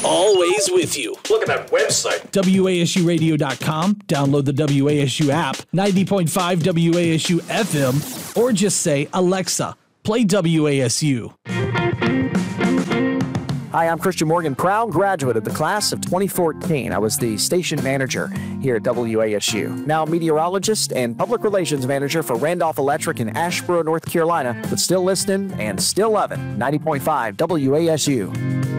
always with you. Look at that website. WASUradio.com. Download the WASU app, 90.5 WASU FM, or just say, Alexa, play WASU. Hi, I'm Christian Morgan, proud graduate of the class of 2014. I was the station manager here at WASU. Now meteorologist and public relations manager for Randolph Electric in Asheboro, North Carolina, but still listening and still loving 90.5 WASU.